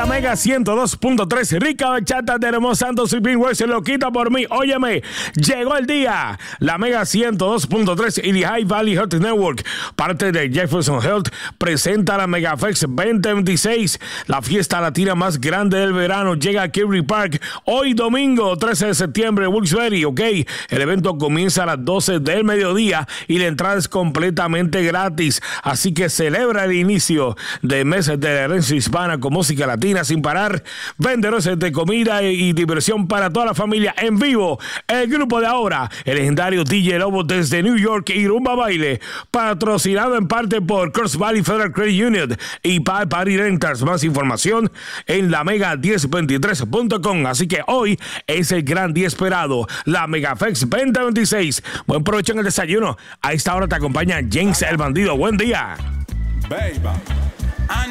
la Mega 102.3. Rica bachata de Hermoso Santos y Pingüe se lo quita por mí. Óyeme, llegó el día. La Mega 102.3 y the High Valley Health Network, parte de Jefferson Health, presenta la MegaFest 2026, la fiesta latina más grande del verano. Llega a Kirby Park hoy domingo 13 de septiembre, Wilkes-Barre, ok. El evento comienza a las 12 del mediodía y la entrada es completamente gratis. Así que celebra el inicio de meses de la herencia hispana con música latina sin parar, vendedores de comida y diversión para toda la familia en vivo. El grupo de ahora, el legendario DJ Lobo desde New York y Rumba Baile, patrocinado en parte por Cross Valley Federal Credit Union y Party Rentals. Más información en la mega1023.com. Así que hoy es el gran día esperado, la MegaFest 2026. Buen provecho en el desayuno. A esta hora te acompaña James el Bandido. Buen día. Baby.